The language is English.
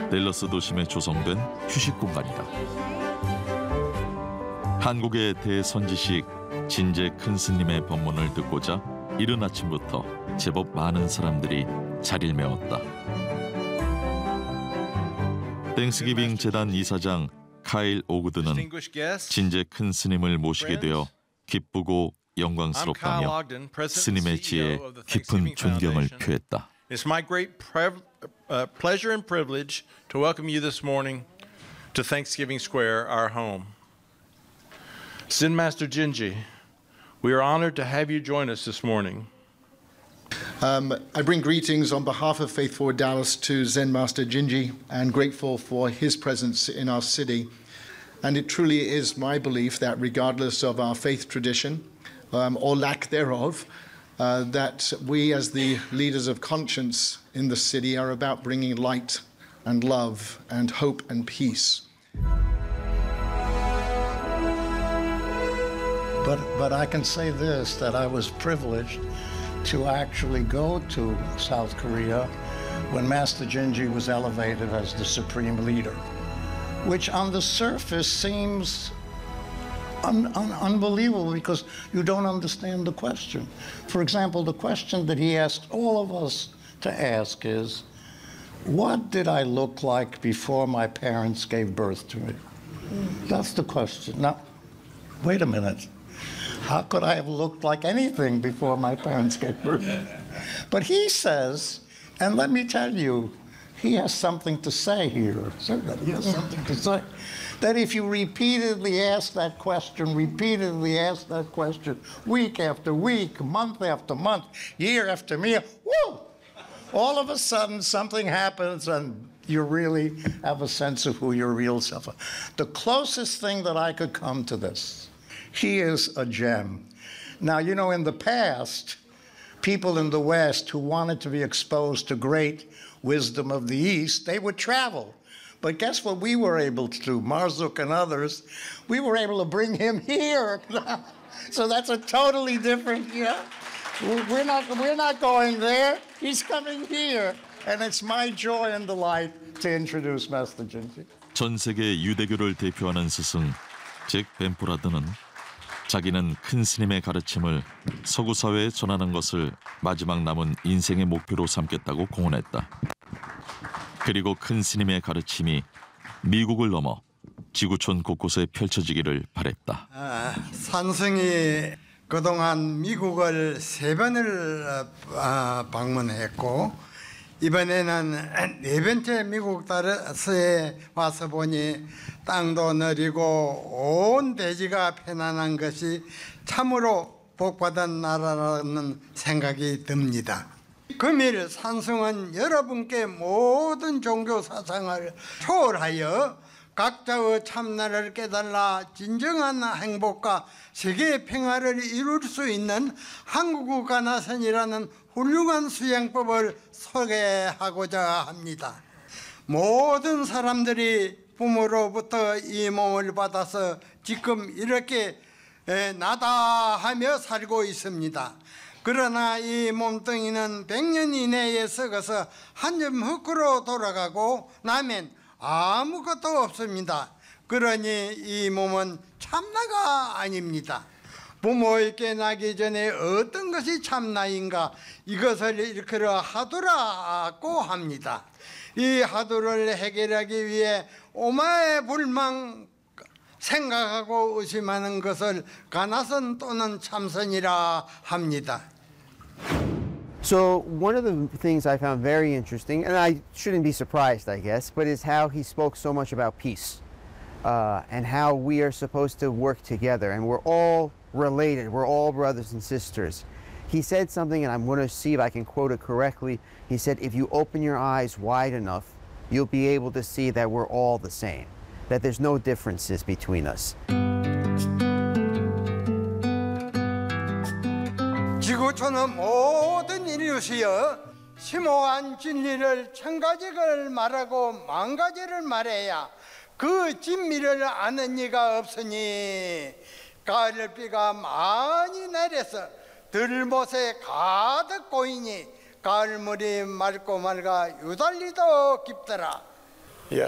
댈러스 도심에 조성된 휴식 공간이다. 한국의 대선지식 진제 큰 스님의 법문을 듣고자 이른 아침부터 제법 많은 사람들이 자리를 메웠다. 땡스기빙 재단 이사장 카일 오그드는 진제 큰 스님을 모시게 되어 기쁘고 영광스럽다며 스님의 지혜에 깊은 존경을 표했다. It's my great pleasure and privilege to welcome you this morning to Thanksgiving Square, our home. Zen Master Jinji, we are honored to have you join us this morning. I bring greetings on behalf of Faith Forward Dallas to Zen Master Jinji and grateful for his presence in our city. And it truly is my belief that regardless of our faith tradition or lack thereof, that we as the leaders of conscience in the city are about bringing light and love and hope and peace. But I can say this, that I was privileged to actually go to South Korea when Master Jinji was elevated as the supreme leader, which on the surface seems unbelievable because you don't understand the question. For example, the question that he asked all of us to ask is, what did I look like before my parents gave birth to me? That's the question. Now, wait a minute. How could I have looked like anything before my parents gave birth? But he says, and let me tell you, he has something to say here. He has something to say. That if you repeatedly ask that question, week after week, month after month, year after year, woo! All of a sudden something happens and you really have a sense of who your real self is. The closest thing that I could come to this, he is a gem. Now, you know, in the past, people in the West who wanted to be exposed to great wisdom of the East, they would travel. But guess what we were able to do, Marzuk and others? We were able to bring him here. So that's a totally different, we're not going there. He's coming here. And it's my joy and delight to introduce Master Jinji. 전 세계 유대교를 대표하는 스승 잭 벤포라드는 자기는 큰 스님의 가르침을 서구 사회에 전하는 것을 마지막 남은 인생의 목표로 삼겠다고 공언했다. 그리고 큰 스님의 가르침이 미국을 넘어 지구촌 곳곳에 펼쳐지기를 바랬다. 산성이 그동안 미국을 3번을 방문했고 이번에는 4번째 미국 달에 와서 보니 땅도 느리고 온 대지가 편안한 것이 참으로 복받은 나라라는 생각이 듭니다. 금일 산성은 여러분께 모든 종교 사상을 초월하여 각자의 참나를 깨달아 진정한 행복과 세계 평화를 이룰 수 있는 한국의 가나선이라는 훌륭한 수행법을 소개하고자 합니다. 모든 사람들이 부모로부터 이 몸을 받아서 지금 이렇게 나다하며 살고 있습니다. 그러나 이 몸뚱이는 100년 이내에 썩어서 한 점 흙으로 돌아가고 나면 아무것도 없습니다. 그러니 이 몸은 참나가 아닙니다. 부모에게 나기 전에 어떤 것이 참나인가 이것을 일컬어 하두라고 합니다. 이 하두를 해결하기 위해 오마의 불망 생각하고 의심하는 것을 가나선 또는 참선이라 합니다. So one of the things I found very interesting, and I shouldn't be surprised, I guess, but is how he spoke so much about peace and how we are supposed to work together, and we're all related, we're all brothers and sisters. He said something, and I'm going to see if I can quote it correctly. He said, if you open your eyes wide enough, you'll be able to see that we're all the same, that there's no differences between us. 지구촌의 모든 인류시여 심오한 진리를 1000가지를 말하고 10,000가지를 말해야 그 진미를 아는 이가 없으니 가을비가 많이 내려서 들못에 가득 고이니 가을물이 맑고 맑아 유달리도 깊더라.